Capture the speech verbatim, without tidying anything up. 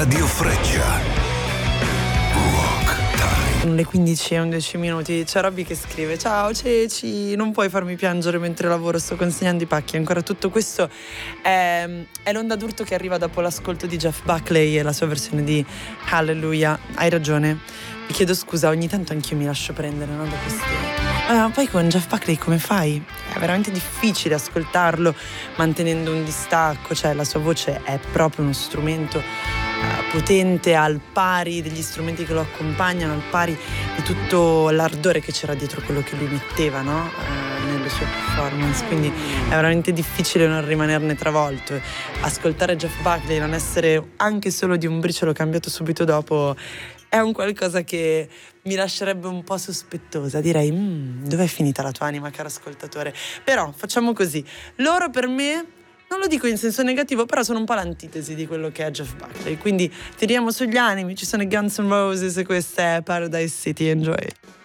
Radio Freccia. Rock Time. Le quindici e undici minuti. C'è Robby che scrive: ciao Ceci, non puoi farmi piangere mentre lavoro, sto consegnando i pacchi. Ancora tutto questo è, è l'onda d'urto che arriva dopo l'ascolto di Jeff Buckley e la sua versione di Hallelujah. Hai ragione, vi chiedo scusa, ogni tanto anch'io mi lascio prendere, no, da queste... Ma poi con Jeff Buckley come fai? È veramente difficile ascoltarlo mantenendo un distacco, cioè la sua voce è proprio uno strumento uh, potente, al pari degli strumenti che lo accompagnano, al pari di tutto l'ardore che c'era dietro quello che lui metteva, no? Uh, nelle sue performance, quindi è veramente difficile non rimanerne travolto. Ascoltare Jeff Buckley e non essere anche solo di un briciolo cambiato subito dopo è un qualcosa che mi lascerebbe un po' sospettosa. Direi, mm, dov'è finita la tua anima, caro ascoltatore? Però facciamo così, loro per me, non lo dico in senso negativo, però sono un po' l'antitesi di quello che è Jeff Buckley, quindi tiriamo sugli animi, ci sono i Guns N' Roses e questa è Paradise City. Enjoy.